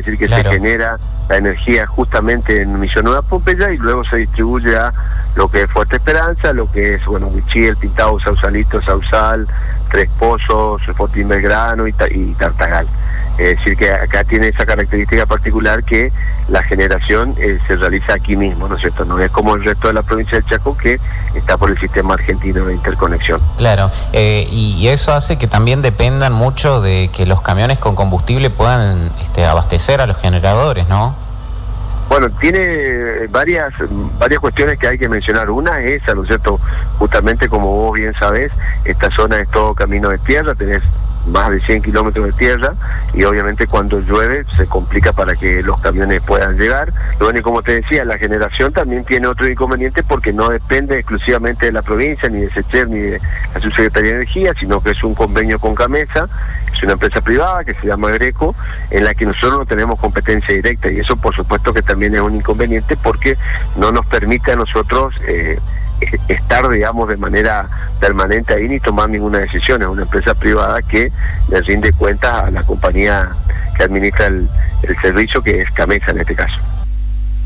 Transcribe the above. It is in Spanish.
decir que claro, se genera la energía justamente en Misión Nueva Pompeya y luego se distribuye a lo que es Fuerte Esperanza, lo que es, bueno, Huichí, El Pintado, Sausalito, Sausal, Tres Pozos, Fortín Belgrano y Tartagal. Es decir, que acá tiene esa característica particular que la generación se realiza aquí mismo, ¿no es cierto? No es como el resto de la provincia del Chaco, que está por el sistema argentino de interconexión. claro. Y eso hace que también dependan mucho de que los camiones con combustible puedan abastecer a los generadores, ¿no? Bueno, tiene varias cuestiones que hay que mencionar. Una es esa, ¿no es cierto? Justamente como vos bien sabés, esta zona es todo camino de tierra, tenés más de 100 kilómetros de tierra y obviamente cuando llueve se complica para que los camiones puedan llegar. Bueno, y como te decía, la generación también tiene otro inconveniente porque no depende exclusivamente de la provincia, ni de SECHER, ni de la Subsecretaría de Energía, sino que es un convenio con CAMESA, es una empresa privada que se llama Greco, en la que nosotros no tenemos competencia directa y eso por supuesto que también es un inconveniente porque no nos permite a nosotros estar, digamos, de manera permanente ahí ni tomar ninguna decisión. Es una empresa privada que le rinde cuentas a la compañía que administra el servicio, que es CAMESA en este caso.